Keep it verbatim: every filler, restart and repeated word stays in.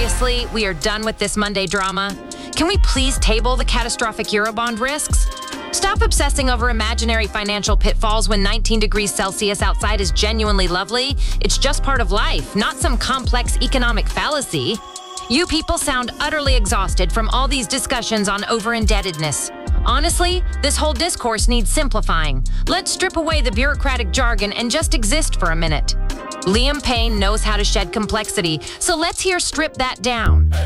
Seriously, we are done with this Monday drama. Can we please table the catastrophic Eurobond risks? Stop obsessing over imaginary financial pitfalls when nineteen degrees Celsius outside is genuinely lovely. It's just part of life, not some complex economic fallacy. You people sound utterly exhausted from all these discussions on over-indebtedness. Honestly, this whole discourse needs simplifying. Let's strip away the bureaucratic jargon and just exist for a minute. Liam Payne knows how to shed complexity, so let's hear strip that down.